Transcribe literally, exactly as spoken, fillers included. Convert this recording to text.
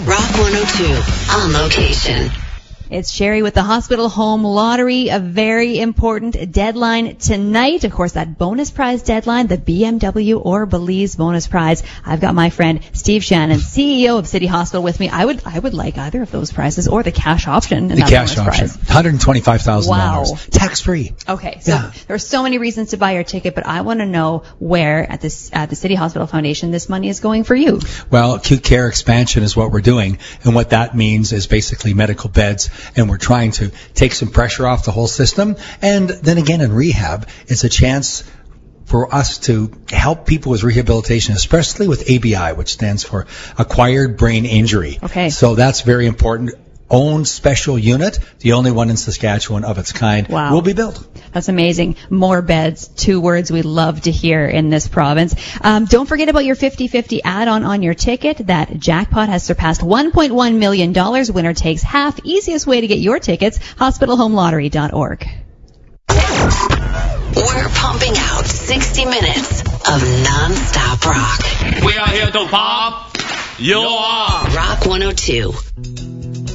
Rock one oh two, on location. It's Sherry with the Hospital Home Lottery, a very important deadline tonight. Of course, that bonus prize deadline, the B M W or Belize bonus prize. I've got my friend Steve Shannon, C E O of City Hospital, with me. I would I would like either of those prizes or the cash option. The cash option, one hundred twenty-five thousand dollars. Wow. Tax-free. Okay, so Yeah. there are so many reasons to buy your ticket, but I want to know where at this at the City Hospital Foundation this money is going for you. Well, acute care expansion is what we're doing, and what that means is basically medical beds, and we're trying to take some pressure off the whole system. And then again, in rehab, it's a chance for us to help people with rehabilitation, especially with A B I, which stands for Acquired Brain Injury. Okay. So that's very important. Own special unit, the only one in Saskatchewan of its kind, Wow. will be built. That's amazing. More beds, two words we love to hear in this province. Um, don't forget about your fifty fifty add-on on your ticket. That jackpot has surpassed one point one million dollars. Winner takes half. Easiest way to get your tickets, hospital home lottery dot org. We're pumping out sixty minutes of non-stop rock. We are here to pop. You are. Rock one oh two.